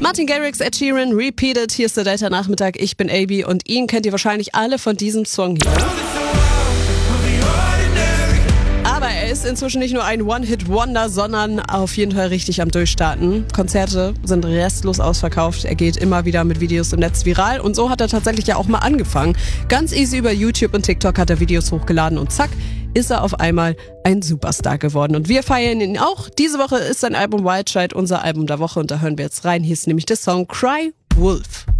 Martin Garrix, Ed Sheeran, Repeated. Hier ist der Delta-Nachmittag. Ich bin AB und ihn kennt ihr wahrscheinlich alle von diesem Song hier. Aber er ist inzwischen nicht nur ein One-Hit-Wonder, sondern auf jeden Fall richtig am Durchstarten. Konzerte sind restlos ausverkauft. Er geht immer wieder mit Videos im Netz viral und so hat er tatsächlich ja auch mal angefangen. Ganz easy über YouTube und TikTok hat er Videos hochgeladen und zack, ist er auf einmal ein Superstar geworden. Und wir feiern ihn auch. Diese Woche ist sein Album Wild Child unser Album der Woche und da hören wir jetzt rein. Hier ist nämlich der Song Cry Wolf.